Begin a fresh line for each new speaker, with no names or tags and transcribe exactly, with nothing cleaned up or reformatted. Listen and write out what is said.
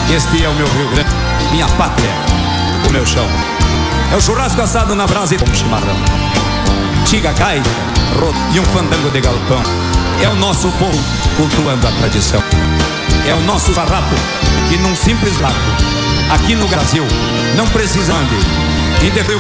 Este é o meu Rio Grande, minha pátria, o meu chão. É o churrasco assado na brasa e um chimarrão, tiga, gaita, rodo e um fandango de galpão. É o nosso povo cultuando a tradição. É o nosso farrapo que num simples lago aqui no Brasil não precisa de